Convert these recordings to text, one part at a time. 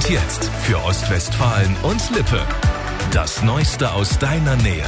Und jetzt für Ostwestfalen und Lippe. Das Neueste aus deiner Nähe.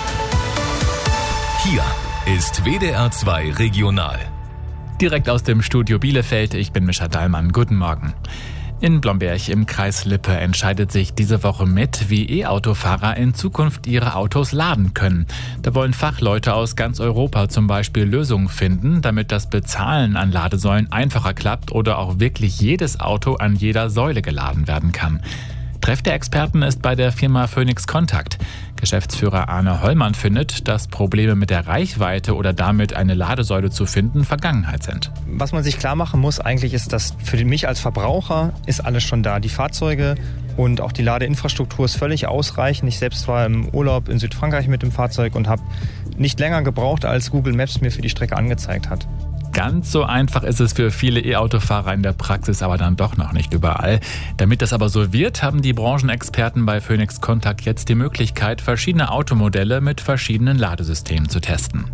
Hier ist WDR 2 Regional. Direkt aus dem Studio Bielefeld, ich bin Mischa Dallmann. Guten Morgen. In Blomberg im Kreis Lippe entscheidet sich diese Woche mit, wie E-Autofahrer in Zukunft ihre Autos laden können. Da wollen Fachleute aus ganz Europa zum Beispiel Lösungen finden, damit das Bezahlen an Ladesäulen einfacher klappt oder auch wirklich jedes Auto an jeder Säule geladen werden kann. Treff der Experten ist bei der Firma Phoenix Contact. Geschäftsführer Arne Hollmann findet, dass Probleme mit der Reichweite oder damit eine Ladesäule zu finden Vergangenheit sind. Was man sich klar machen muss eigentlich ist, dass für mich als Verbraucher ist alles schon da. Die Fahrzeuge und auch die Ladeinfrastruktur ist völlig ausreichend. Ich selbst war im Urlaub in Südfrankreich mit dem Fahrzeug und habe nicht länger gebraucht, als Google Maps mir für die Strecke angezeigt hat. Ganz so einfach ist es für viele E-Autofahrer in der Praxis aber dann doch noch nicht überall. Damit das aber so wird, haben die Branchenexperten bei Phoenix Contact jetzt die Möglichkeit, verschiedene Automodelle mit verschiedenen Ladesystemen zu testen.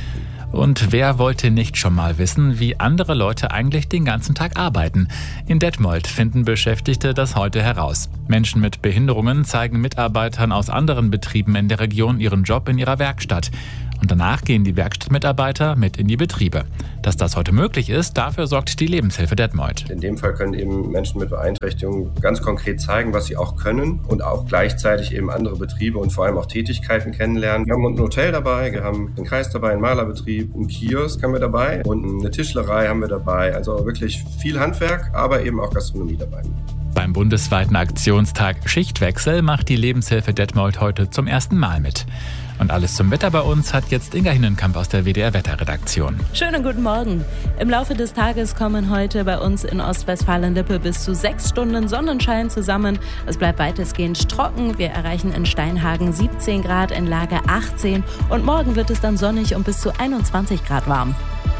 Und wer wollte nicht schon mal wissen, wie andere Leute eigentlich den ganzen Tag arbeiten? In Detmold finden Beschäftigte das heute heraus. Menschen mit Behinderungen zeigen Mitarbeitern aus anderen Betrieben in der Region ihren Job in ihrer Werkstatt. Und danach gehen die Werkstattmitarbeiter mit in die Betriebe. Dass das heute möglich ist, dafür sorgt die Lebenshilfe Detmold. In dem Fall können eben Menschen mit Beeinträchtigungen ganz konkret zeigen, was sie auch können und auch gleichzeitig eben andere Betriebe und vor allem auch Tätigkeiten kennenlernen. Wir haben ein Hotel dabei, wir haben einen Kreis dabei, einen Malerbetrieb, einen Kiosk haben wir dabei und eine Tischlerei haben wir dabei. Also wirklich viel Handwerk, aber eben auch Gastronomie dabei. Beim bundesweiten Aktionstag Schichtwechsel macht die Lebenshilfe Detmold heute zum ersten Mal mit. Und alles zum Wetter bei uns hat jetzt Inga Hinnenkamp aus der WDR-Wetterredaktion. Schönen guten Morgen. Im Laufe des Tages kommen heute bei uns in Ostwestfalen-Lippe bis zu 6 Stunden Sonnenschein zusammen. Es bleibt weitestgehend trocken. Wir erreichen in Steinhagen 17 Grad, in Laage 18. Und morgen wird es dann sonnig und bis zu 21 Grad warm.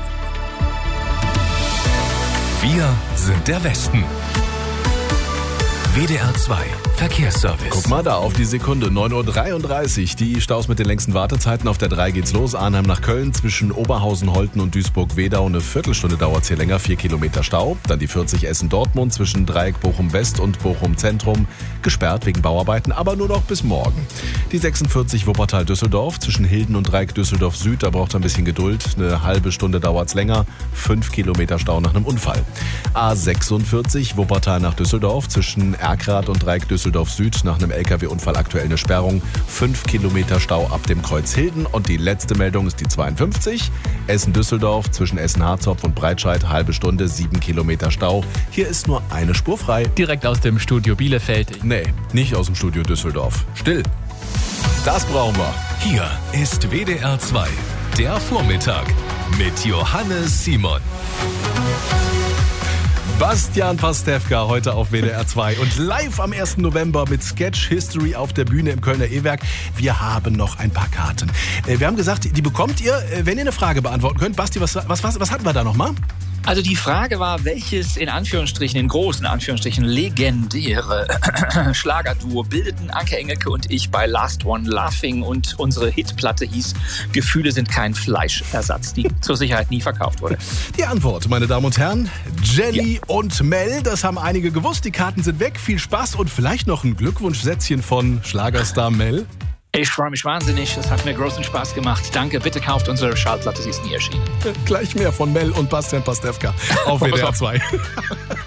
Wir sind der Westen. WDR 2 Verkehrsservice. Guck mal da auf die Sekunde, 9.33 Uhr. Die Staus mit den längsten Wartezeiten. Auf der 3 geht's los. Arnhem nach Köln zwischen Oberhausen, Holten und Duisburg-Wedau. Eine Viertelstunde dauert es hier länger, 4 Kilometer Stau. Dann die 40 Essen-Dortmund zwischen Dreieck Bochum-West und Bochum-Zentrum. Gesperrt wegen Bauarbeiten, aber nur noch bis morgen. Die 46 Wuppertal-Düsseldorf zwischen Hilden und Dreieck Düsseldorf-Süd. Da braucht er ein bisschen Geduld. Eine halbe Stunde dauert es länger. 5 Kilometer Stau nach einem Unfall. A46 Wuppertal nach Düsseldorf zwischen Erkrath und Dreieck Düsseldorf Süd nach einem LKW-Unfall aktuell eine Sperrung. 5 Kilometer Stau ab dem Kreuz Hilden. Und die letzte Meldung ist die 52. Essen-Düsseldorf zwischen Essen-Harzopf und Breitscheid. Halbe Stunde, 7 Kilometer Stau. Hier ist nur eine Spur frei. Direkt aus dem Studio Bielefeld. Nee, nicht aus dem Studio Düsseldorf. Still. Das brauchen wir. Hier ist WDR 2, der Vormittag mit Johannes Simon. Bastian Pastewka heute auf WDR 2 und live am 1. November mit Sketch History auf der Bühne im Kölner E-Werk. Wir haben noch ein paar Karten. Wir haben gesagt, die bekommt ihr, wenn ihr eine Frage beantworten könnt. Basti, was hatten wir da nochmal? Also die Frage war, welches in Anführungsstrichen, in großen Anführungsstrichen, legendäre Schlagerduo bildeten Anke Engelke und ich bei Last One Laughing, und unsere Hitplatte hieß Gefühle sind kein Fleischersatz, die zur Sicherheit nie verkauft wurde. Die Antwort, meine Damen und Herren, Jenny und Mel, das haben einige gewusst, die Karten sind weg, viel Spaß und vielleicht noch ein Glückwunschsätzchen von Schlagerstar Mel. Ich freue mich wahnsinnig, es hat mir großen Spaß gemacht. Danke, bitte kauft unsere Schallplatte, sie ist nie erschienen. Gleich mehr von Mel und Bastian Pastewka auf WDR 2.